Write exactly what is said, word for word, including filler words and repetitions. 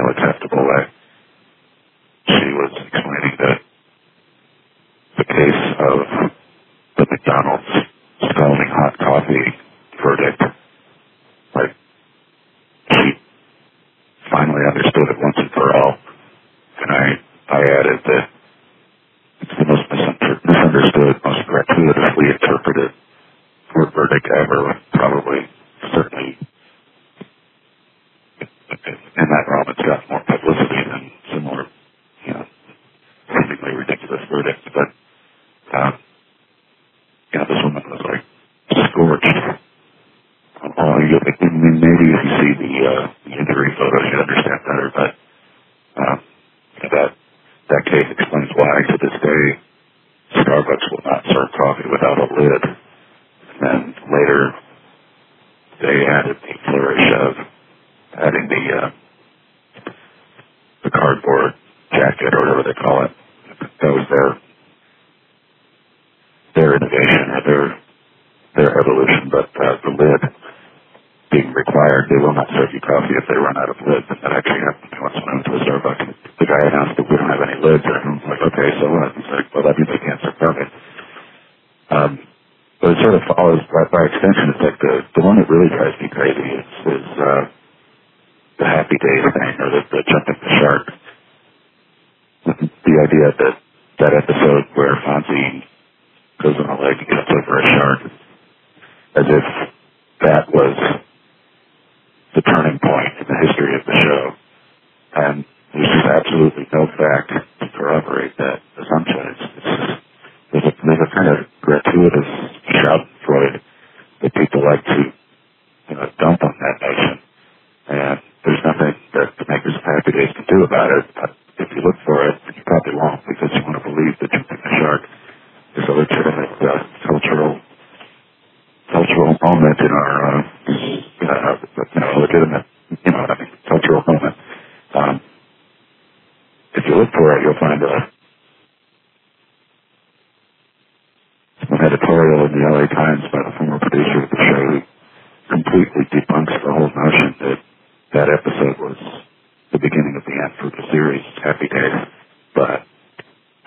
acceptable way. She was explaining that the case of the McDonald's scalding hot coffee verdict, like, she finally understood it once and for all. And I, I added that it's the most misunderstood, most gratuitously interpreted court verdict ever, probably, certainly, in that realm, it's got more publicity than similar, you know, seemingly ridiculous verdicts. But, um, you know, this woman was like scorched. Oh, you, I mean, maybe if you see the, uh, the injury photos, you'd understand better. But um, that that case explains why, to this day, Starbucks will not serve coffee without a lid. And later, they added the flourish of adding the uh, the cardboard jacket or whatever they call it. That was their their innovation or their their evolution. But uh, the lid being required, they will not serve you coffee if they run out of lids. And that actually happened once when I went to a Starbucks. The guy announced that we don't have any lids. And I was like, okay, so what? He's like, well, that means they can't serve coffee. Um, but it sort of follows, by, by extension, it's like the, the one that really drives me crazy is, is uh, the Happy Days thing, or the, the jumping the shark. The, the idea that that episode where Fonzie goes on a leg and gets over a shark, as if that was the turning point in the history of the show. And there's just absolutely no fact to corroborate that assumption. It's, it's just, there's a, there's a kind of gratuitous schadenfreude that people like to, you know, dump on that notion. And there's nothing that the makers of Happy Days can do about it. But if you look for it, you probably won't, because you want to believe that jumping the shark is a legitimate uh, cultural cultural moment in our, uh, uh, you know, legitimate, you know, I mean, cultural moment. Um, if you look for it, you'll find a, an editorial in the L A Times by the former producer of the show who completely debunks the whole notion that that episode